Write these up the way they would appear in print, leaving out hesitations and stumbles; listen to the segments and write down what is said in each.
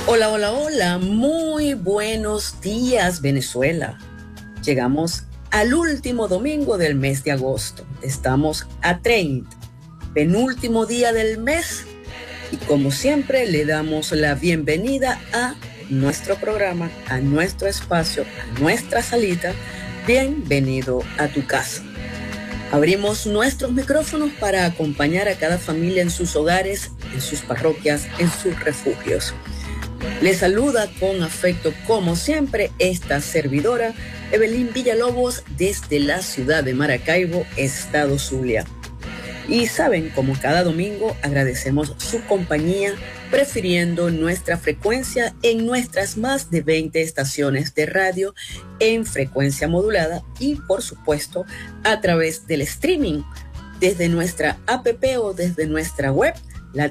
Hola, hola, hola, muy buenos días Venezuela. Llegamos al último domingo del mes de agosto. Estamos a 30, penúltimo día del mes. Y como siempre le damos la bienvenida a nuestro programa, a nuestro espacio, a nuestra salita. Bienvenido a tu casa. Abrimos nuestros micrófonos para acompañar a cada familia en sus hogares, en sus parroquias, en sus refugios. Les saluda con afecto, como siempre, esta servidora, Evelyn Villalobos, desde la ciudad de Maracaibo, estado Zulia. Y saben, como cada domingo, agradecemos su compañía, prefiriendo nuestra frecuencia en nuestras más de 20 estaciones de radio en frecuencia modulada y, por supuesto, a través del streaming, desde nuestra app o desde nuestra web, la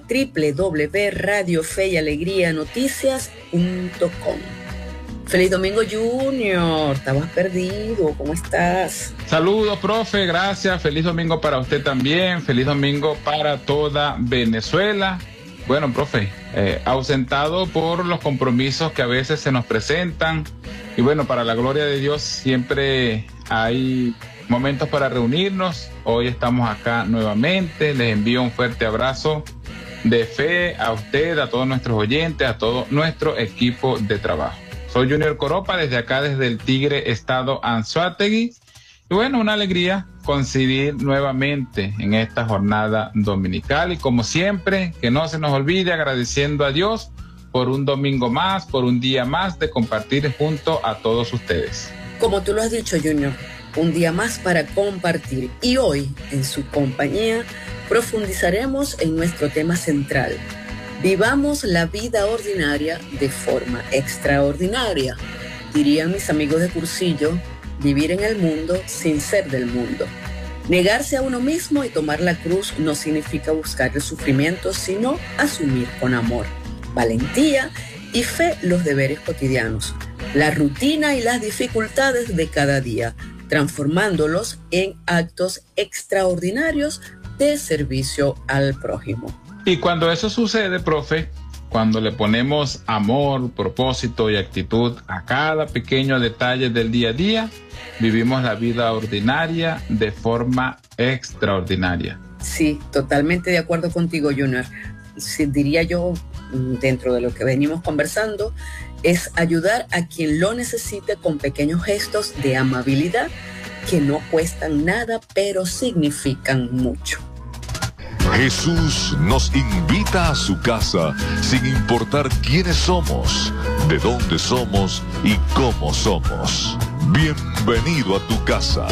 www.radiofeyalegrianoticias.com. Feliz domingo, Junior. Estabas perdido. ¿Cómo estás? Saludos, profe. Gracias. Feliz domingo para usted también. Feliz domingo para toda Venezuela. Bueno, profe, ausentado por los compromisos que a veces se nos presentan. Y bueno, para la gloria de Dios siempre hay momentos para reunirnos. Hoy estamos acá nuevamente. Les envío un fuerte abrazo de fe a usted, a todos nuestros oyentes, a todo nuestro equipo de trabajo. Soy Junior Coropa, desde acá, desde el Tigre, estado Anzoátegui. Y bueno, una alegría coincidir nuevamente en esta jornada dominical. Y como siempre, que no se nos olvide, agradeciendo a Dios por un domingo más, por un día más de compartir junto a todos ustedes. Como tú lo has dicho, Junior, un día más para compartir. Y hoy, en su compañía, profundizaremos en nuestro tema central. Vivamos la vida ordinaria de forma extraordinaria. Dirían mis amigos de cursillo, vivir en el mundo sin ser del mundo. Negarse a uno mismo y tomar la cruz no significa buscar el sufrimiento, sino asumir con amor, valentía y fe los deberes cotidianos, la rutina y las dificultades de cada día, transformándolos en actos extraordinarios de servicio al prójimo. Y cuando eso sucede, profe, cuando le ponemos amor, propósito y actitud a cada pequeño detalle del día a día, vivimos la vida ordinaria de forma extraordinaria. Sí, totalmente de acuerdo contigo, Junior. Sí, diría yo, dentro de lo que venimos conversando, es ayudar a quien lo necesite con pequeños gestos de amabilidad que no cuestan nada, pero significan mucho. Jesús nos invita a su casa sin importar quiénes somos, de dónde somos y cómo somos. Bienvenido a tu casa.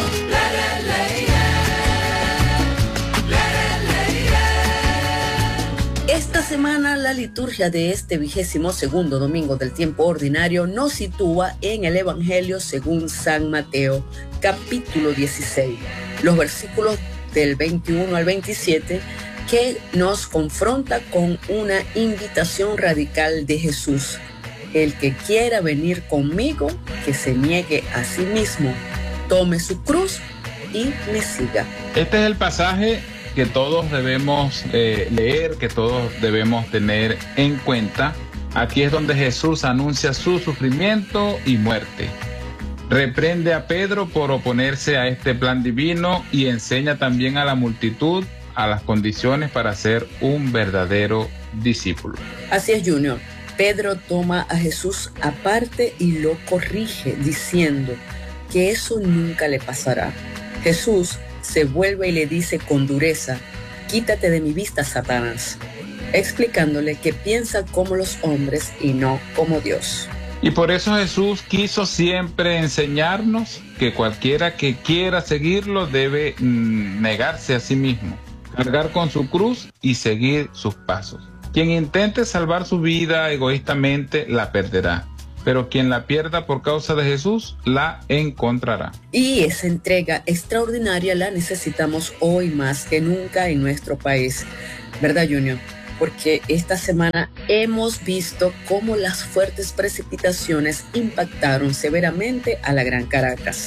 Esta semana la liturgia de este 22º domingo del tiempo ordinario nos sitúa en el Evangelio según San Mateo, capítulo 16, los versículos del 21 al 27, que nos confronta con una invitación radical de Jesús. El que quiera venir conmigo, que se niegue a sí mismo, tome su cruz y me siga. Este es el pasaje que todos debemos leer, que todos debemos tener en cuenta. Aquí es donde Jesús anuncia su sufrimiento y muerte. Reprende a Pedro por oponerse a este plan divino y enseña también a la multitud a las condiciones para ser un verdadero discípulo. Así es, Junior. Pedro toma a Jesús aparte y lo corrige, diciendo que eso nunca le pasará. Jesús se vuelve y le dice con dureza: quítate de mi vista, Satanás, explicándole que piensa como los hombres y no como Dios. Y por eso Jesús quiso siempre enseñarnos que cualquiera que quiera seguirlo debe negarse a sí mismo, cargar con su cruz y seguir sus pasos. Quien intente salvar su vida egoístamente la perderá, pero quien la pierda por causa de Jesús la encontrará. Y esa entrega extraordinaria la necesitamos hoy más que nunca en nuestro país, ¿verdad, Junior? Porque esta semana hemos visto cómo las fuertes precipitaciones impactaron severamente a la Gran Caracas.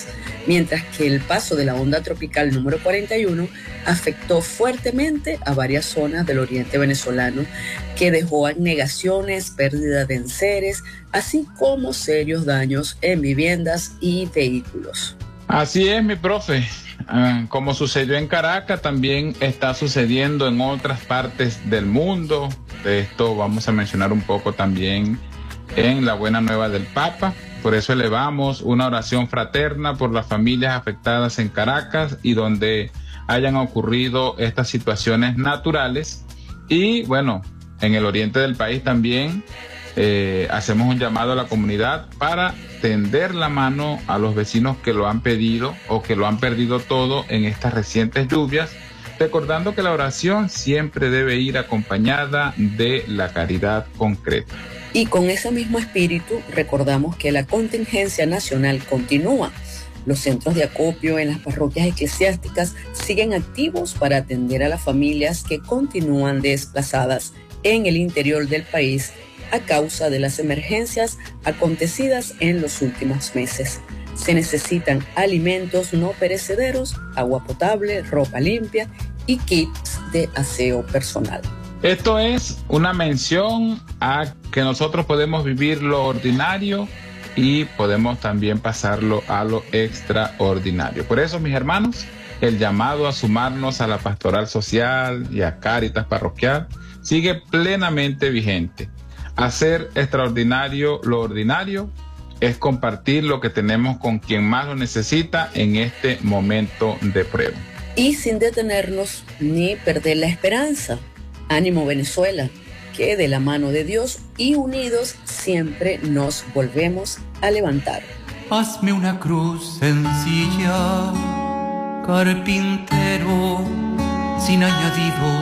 mientras que el paso de la onda tropical número 41 afectó fuertemente a varias zonas del oriente venezolano, que dejó anegaciones, pérdida de enseres, así como serios daños en viviendas y vehículos. Así es, mi profe. Como sucedió en Caracas, también está sucediendo en otras partes del mundo. De esto vamos a mencionar un poco también en la Buena Nueva del Papa. Por eso elevamos una oración fraterna por las familias afectadas en Caracas y donde hayan ocurrido estas situaciones naturales. Y bueno, en el oriente del país también hacemos un llamado a la comunidad para tender la mano a los vecinos que lo han pedido o que lo han perdido todo en estas recientes lluvias, recordando que la oración siempre debe ir acompañada de la caridad concreta. Y con ese mismo espíritu recordamos que la contingencia nacional continúa. Los centros de acopio en las parroquias eclesiásticas siguen activos para atender a las familias que continúan desplazadas en el interior del país a causa de las emergencias acontecidas en los últimos meses. Se necesitan alimentos no perecederos, agua potable, ropa limpia y kits de aseo personal. Esto es una mención a que nosotros podemos vivir lo ordinario y podemos también pasarlo a lo extraordinario. Por eso, mis hermanos, el llamado a sumarnos a la pastoral social y a Cáritas parroquial sigue plenamente vigente. Hacer extraordinario lo ordinario es compartir lo que tenemos con quien más lo necesita en este momento de prueba. Y sin detenernos ni perder la esperanza. Ánimo, Venezuela, que de la mano de Dios y unidos siempre nos volvemos a levantar. Hazme una cruz sencilla, carpintero, sin añadidos